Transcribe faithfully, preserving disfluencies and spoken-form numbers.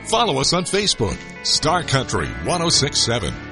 Follow us on Facebook, Star Country ten sixty-seven.